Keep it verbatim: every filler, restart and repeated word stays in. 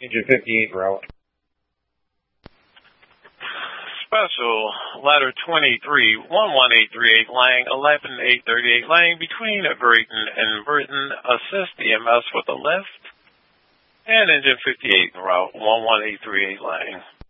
Engine fifty-eight route. Special, ladder twenty-three, one one eight three eight, Lang, eleven eight thirty-eight, Lang, between Brayton and Burton, assist E M S with a lift, and engine fifty-eight route, one one eight three eight, Lang.